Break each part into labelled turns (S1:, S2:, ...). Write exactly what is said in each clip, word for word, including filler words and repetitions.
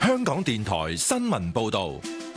S1: 香港電台新聞報道。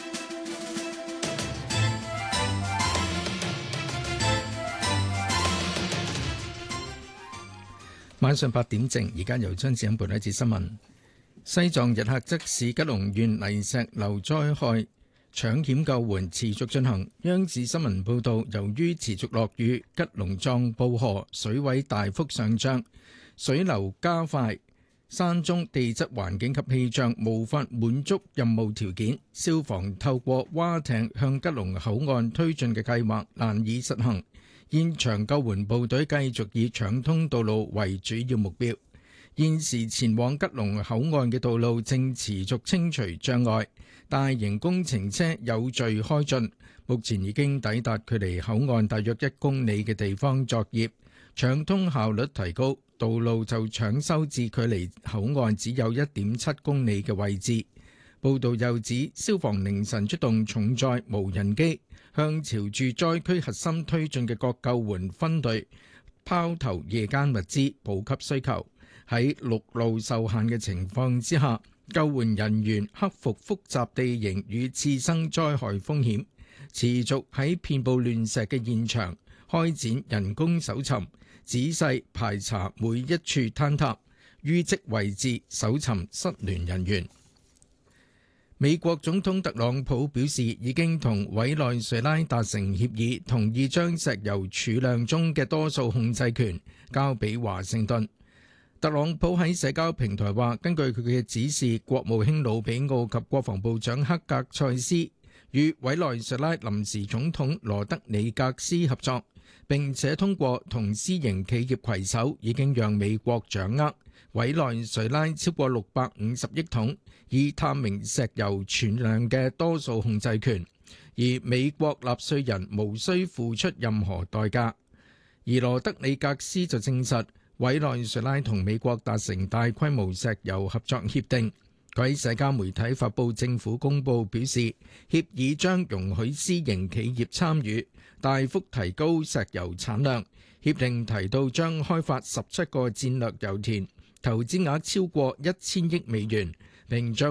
S2: 晚上八點正，而家由張子欣報一節新聞。西藏日喀則市吉隆縣泥石流災害搶險救援持續進行。央視新聞報道，由於持續落雨，吉隆藏布河水位大幅上漲，水流加快，山中地質環境及氣象無法滿足任務條件，消防透過蛙艇向吉隆口岸推進嘅計劃難以實行。現場救援部隊繼續以搶通道路為主要目標。現時前往吉隆口岸嘅道路正持續清除障礙，大型工程車有序開進，目前已經抵達距離口岸大約一公里嘅地方作業，搶通效率提高，道路就搶修至距離口岸只有一點七公里嘅位置。報道又指，消防凌晨出動重載無人機，向朝住災區核心推進嘅各救援分隊拋投夜間物資，補給需求。喺陸路受限嘅情況之下，救援人員克服複雜地形與次生災害風險，持續喺遍佈亂石嘅現場開展人工搜尋，仔細排查每一處坍塌、淤積位置，搜尋失聯人員。美國總統特朗普表示，已經同委內瑞拉達成協議，同意將石油儲量中嘅多數控制權交俾華盛頓。特朗普喺社交平台話，根據佢嘅指示，國務卿魯比奧及國防部長克格塞斯與委內瑞拉臨時總統羅德里格斯合作，並且通過同私營企業攜手，已經讓美國掌握委內瑞拉超過六百五十億桶已探明石油存量嘅多數控制權，而美國納稅人無需付出任何代價。而羅德里格斯就證實，委內瑞拉同美國達成大規模石油合作協定。佢喺社交媒體發布政府公報，表示協議將容許私營企業參與，大幅提高石油產量。協定提到將開發十七個戰略油田，投資額超過一千億美元，並將